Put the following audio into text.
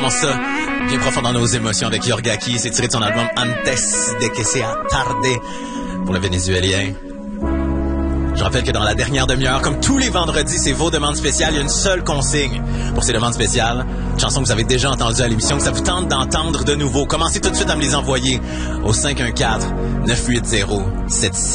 commence ça bien profond dans nos émotions avec Yorgaki. C'est tiré de son album Antes de que sea tarde pour le Vénézuélien. Je rappelle que dans la dernière demi-heure, comme tous les vendredis, c'est vos demandes spéciales. Il y a une seule consigne pour ces demandes spéciales. Une chanson que vous avez déjà entendue à l'émission, que ça vous tente d'entendre de nouveau. Commencez tout de suite à me les envoyer au 514-980-76